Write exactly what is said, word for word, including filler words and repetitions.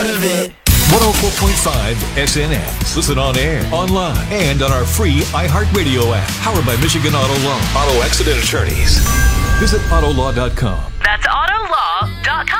out of it. one oh four point five S N X. Listen on air, online, and on our free iHeartRadio app. Powered by Michigan Auto Law. Auto Accident Attorneys. Visit auto law dot com. That's auto law dot com.